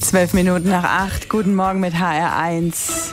7:12. Guten Morgen mit HR1.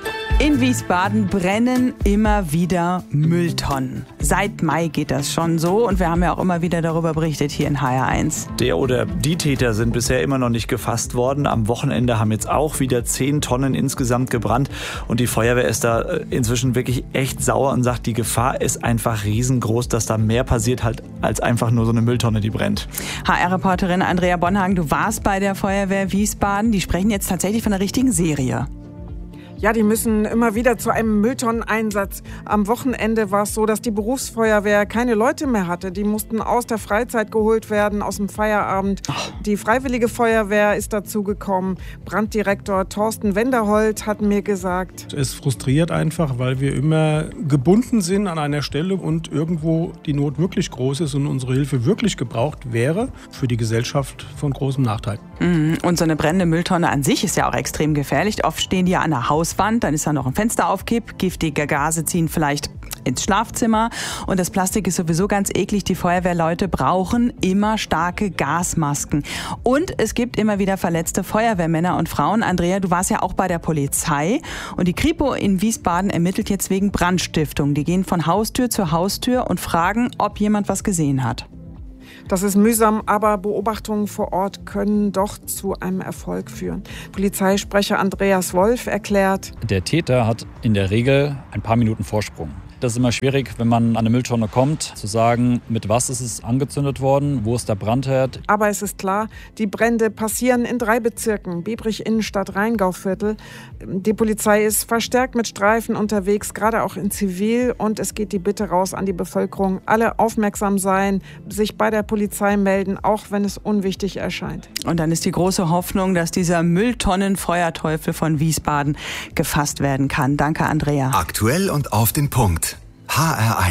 In Wiesbaden brennen immer wieder Mülltonnen. Seit Mai geht das schon so und wir haben ja auch immer wieder darüber berichtet hier in HR1. Der oder die Täter sind bisher immer noch nicht gefasst worden. Am Wochenende haben jetzt auch wieder 10 Tonnen insgesamt gebrannt und die Feuerwehr ist da inzwischen wirklich echt sauer und sagt, die Gefahr ist einfach riesengroß, dass da mehr passiert halt als einfach nur so eine Mülltonne, die brennt. HR-Reporterin Andrea Bonhagen, du warst bei der Feuerwehr Wiesbaden. Die sprechen jetzt tatsächlich von einer richtigen Serie. Ja, die müssen immer wieder zu einem Mülltonneneinsatz. Am Wochenende war es so, dass die Berufsfeuerwehr keine Leute mehr hatte. Die mussten aus der Freizeit geholt werden, aus dem Feierabend. Die Freiwillige Feuerwehr ist dazugekommen. Branddirektor Thorsten Wenderholt hat mir gesagt: Es frustriert einfach, weil wir immer gebunden sind an einer Stelle und irgendwo die Not wirklich groß ist und unsere Hilfe wirklich gebraucht wäre, für die Gesellschaft von großem Nachteil. Und so eine brennende Mülltonne an sich ist ja auch extrem gefährlich. Oft stehen die ja an der Hauswand, dann ist da noch ein Fenster auf Kipp, giftige Gase ziehen vielleicht ins Schlafzimmer und das Plastik ist sowieso ganz eklig. Die Feuerwehrleute brauchen immer starke Gasmasken. Und es gibt immer wieder verletzte Feuerwehrmänner und Frauen. Andrea, du warst ja auch bei der Polizei und die Kripo in Wiesbaden ermittelt jetzt wegen Brandstiftung. Die gehen von Haustür zu Haustür und fragen, ob jemand was gesehen hat. Das ist mühsam, aber Beobachtungen vor Ort können doch zu einem Erfolg führen. Polizeisprecher Andreas Wolf erklärt: Der Täter hat in der Regel ein paar Minuten Vorsprung. Das ist immer schwierig, wenn man an eine Mülltonne kommt, zu sagen, mit was ist es angezündet worden, wo ist der Brandherd. Aber es ist klar, die Brände passieren in 3 Bezirken, Biebrich, Innenstadt, Rheingauviertel. Die Polizei ist verstärkt mit Streifen unterwegs, gerade auch in Zivil. Und es geht die Bitte raus an die Bevölkerung, alle aufmerksam sein, sich bei der Polizei melden, auch wenn es unwichtig erscheint. Und dann ist die große Hoffnung, dass dieser Mülltonnenfeuerteufel von Wiesbaden gefasst werden kann. Danke, Andrea. Aktuell und auf den Punkt. HR1.